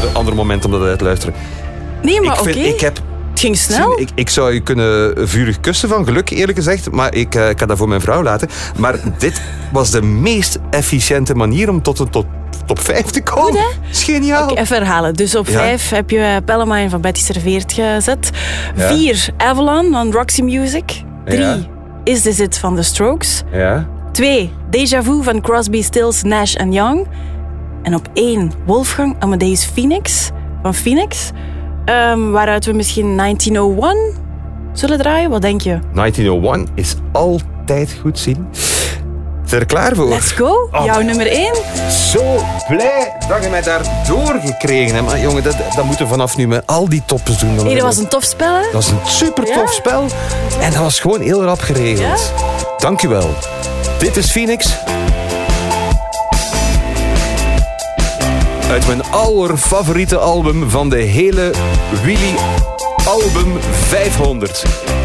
ander moment om dat uit te luisteren. Nee, maar oké. Het ging snel. Ik zou je kunnen vurig kussen van geluk, eerlijk gezegd. Maar ik ga dat voor mijn vrouw laten. Maar dit was de meest efficiënte manier om tot een top 5 te komen. Goed, hè? Dat is geniaal. Oké, even herhalen. Dus op 5 heb je Pellemine van Betty Serveert gezet. 4, Avalon van Roxy Music. 3, Is This It van The Strokes. 2, Deja Vu van Crosby, Stills, Nash & Young. En op 1, Wolfgang Amadeus Phoenix van Phoenix. Waaruit we misschien 1901 zullen draaien. Wat denk je? 1901 is altijd goed zien. Zijn er klaar voor? Let's go. Jouw nummer 1. Zo blij dat je mij daar doorgekregen hebt. Maar jongen, dat moeten we vanaf nu met al die toppers doen. Nee, dat was een tof spel, hè? Dat was een super tof spel. En dat was gewoon heel rap geregeld. Ja? Dank u wel. Dit is Phoenix. Uit mijn allerfavoriete album van de hele Willy Album 500.